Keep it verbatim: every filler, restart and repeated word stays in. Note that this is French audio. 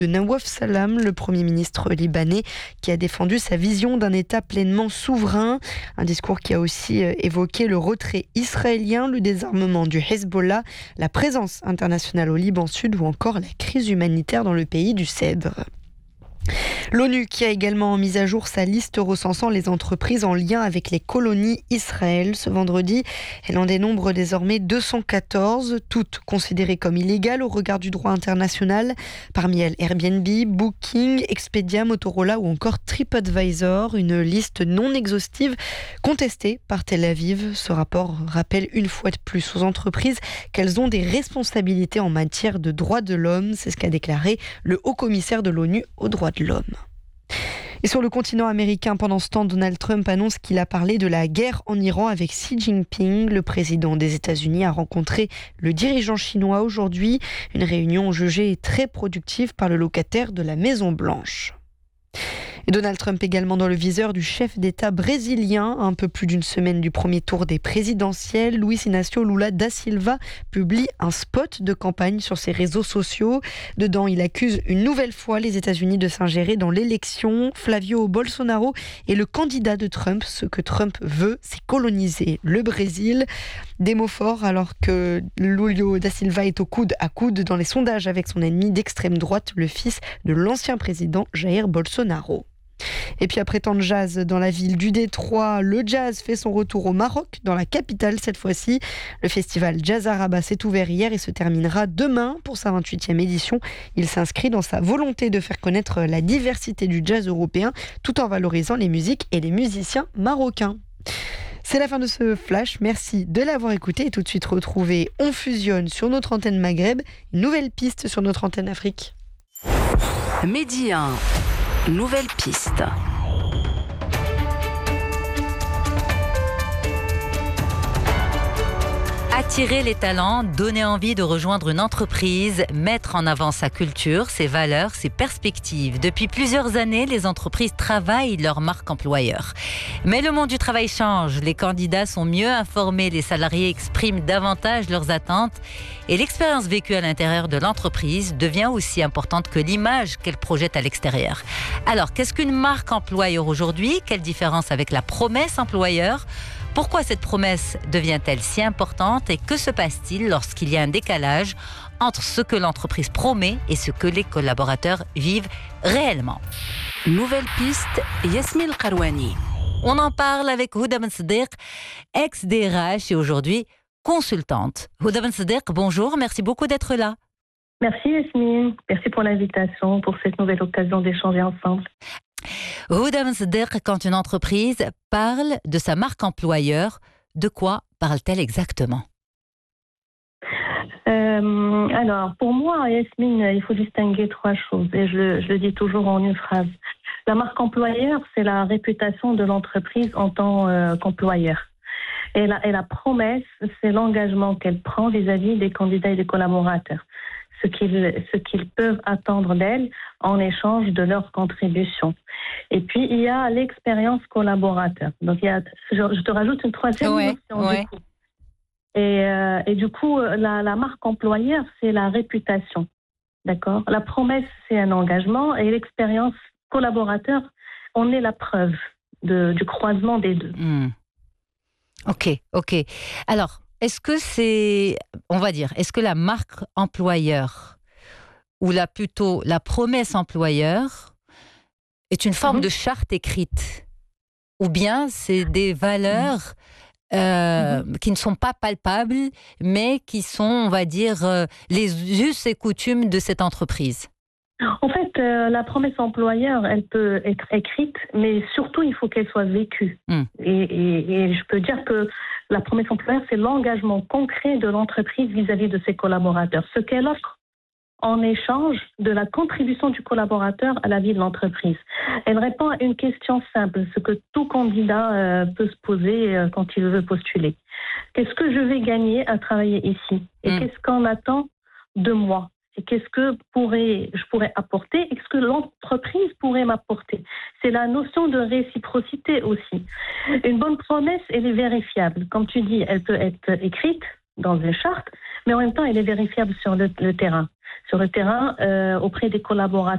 de Nawaf Salam, le Premier ministre libanais, qui a défendu sa vision d'un État pleinement souverain. Un discours qui a aussi évoqué le retrait israélien, le désarmement du Hezbollah, la présence internationale au Liban Sud ou encore la crise humanitaire dans le pays du Cèdre. L'ONU qui a également mis à jour sa liste recensant les entreprises en lien avec les colonies Israël. Ce vendredi, elle en dénombre désormais deux cent quatorze, toutes considérées comme illégales au regard du droit international. Parmi elles, Airbnb, Booking, Expedia, Motorola ou encore TripAdvisor. Une liste non exhaustive contestée par Tel Aviv. Ce rapport rappelle une fois de plus aux entreprises qu'elles ont des responsabilités en matière de droits de l'homme. C'est ce qu'a déclaré le haut-commissaire de l'ONU aux droits de l'homme. Et sur le continent américain, pendant ce temps, Donald Trump annonce qu'il a parlé de la guerre en Iran avec Xi Jinping. Le président des États-Unis a rencontré le dirigeant chinois aujourd'hui. Une réunion jugée très productive par le locataire de la Maison-Blanche. Et Donald Trump également dans le viseur du chef d'État brésilien. Un peu plus d'une semaine du premier tour des présidentielles, Luiz Inácio Lula da Silva publie un spot de campagne sur ses réseaux sociaux. Dedans, il accuse une nouvelle fois les États-Unis de s'ingérer dans l'élection. Flavio Bolsonaro est le candidat de Trump. Ce que Trump veut, c'est coloniser le Brésil. Des mots forts alors que Lula da Silva est au coude à coude dans les sondages avec son ennemi d'extrême droite, le fils de l'ancien président Jair Bolsonaro. Et puis après tant de jazz dans la ville du Détroit, le jazz fait son retour au Maroc, dans la capitale cette fois-ci. Le festival Jazz Araba s'est ouvert hier et se terminera demain pour sa vingt-huitième édition. Il s'inscrit dans sa volonté de faire connaître la diversité du jazz européen tout en valorisant les musiques et les musiciens marocains. C'est la fin de ce flash, merci de l'avoir écouté et tout de suite retrouver On Fusionne sur notre antenne Maghreb, une nouvelle piste sur notre antenne Afrique. Midi un. Nouvelle piste. Attirer les talents, donner envie de rejoindre une entreprise, mettre en avant sa culture, ses valeurs, ses perspectives. Depuis plusieurs années, les entreprises travaillent leur marque employeur. Mais le monde du travail change, les candidats sont mieux informés, les salariés expriment davantage leurs attentes et l'expérience vécue à l'intérieur de l'entreprise devient aussi importante que l'image qu'elle projette à l'extérieur. Alors, qu'est-ce qu'une marque employeur aujourd'hui ? Quelle différence avec la promesse employeur ? Pourquoi cette promesse devient-elle si importante et que se passe-t-il lorsqu'il y a un décalage entre ce que l'entreprise promet et ce que les collaborateurs vivent réellement ? Nouvelle piste, Yasmine Karouani. On en parle avec Houda Ben Saddeq, ex-D R H et aujourd'hui consultante. Houda Ben Saddeq, bonjour, merci beaucoup d'être là. Merci Yasmine, merci pour l'invitation, pour cette nouvelle occasion d'échanger ensemble. Houda Ben Saddeq, quand une entreprise parle de sa marque employeur, de quoi parle-t-elle exactement ? euh, Alors, pour moi, Yasmine, il faut distinguer trois choses, et je, je le dis toujours en une phrase. La marque employeur, c'est la réputation de l'entreprise en tant euh, qu'employeur. Et la, et la promesse, c'est l'engagement qu'elle prend vis-à-vis des candidats et des collaborateurs. Ce qu'ils, ce qu'ils peuvent attendre d'elle en échange de leur contribution. Et puis, il y a l'expérience collaborateur. Donc, il y a, je, je te rajoute une troisième ouais, notion. ouais. Du coup. Et, euh, et du coup, la, la marque employeur, c'est la réputation. D'accord ? La promesse, c'est un engagement. Et l'expérience collaborateur, on est la preuve de, du croisement des deux. Mmh. Ok, ok. Alors, est-ce que c'est, on va dire, est-ce que la marque employeur ou la, plutôt la promesse employeur est une forme mmh. de charte écrite ou bien c'est des valeurs euh, mmh. qui ne sont pas palpables mais qui sont, on va dire, euh, les us et coutumes de cette entreprise ? En fait, euh, la promesse employeur, elle peut être écrite, mais surtout, il faut qu'elle soit vécue. Mm. Et, et, et je peux dire que la promesse employeur, c'est l'engagement concret de l'entreprise vis-à-vis de ses collaborateurs. Ce qu'elle offre en échange de la contribution du collaborateur à la vie de l'entreprise. Elle répond à une question simple, ce que tout candidat euh, peut se poser euh, quand il veut postuler. Qu'est-ce que je vais gagner à travailler ici ? Et mm. qu'est-ce qu'on attend de moi ? Et qu'est-ce que pourrais, je pourrais apporter et ce que l'entreprise pourrait m'apporter. C'est la notion de réciprocité aussi. Une bonne promesse, elle est vérifiable. Comme tu dis, elle peut être écrite dans une charte, mais en même temps, elle est vérifiable sur le, le terrain. Sur le terrain, euh, auprès des collaborateurs.